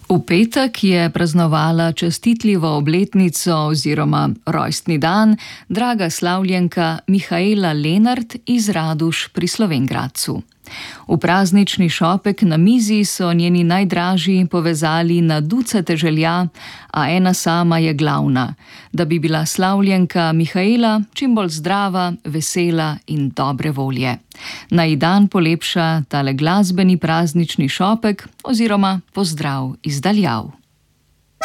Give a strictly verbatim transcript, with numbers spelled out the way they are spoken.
V petek je praznovala častitljivo obletnico oziroma rojstni dan draga slavljenka Mihaela Lenart iz Raduš pri Slovenj Gradcu. V praznični šopek na mizi so njeni najdražji povezali na ducate želja, a ena sama je glavna, da bi bila slavljenka Mihaela čim bolj zdrava, vesela in dobre volje. Naj ji dan polepša tale glasbeni praznični šopek oziroma pozdrav iz daljav.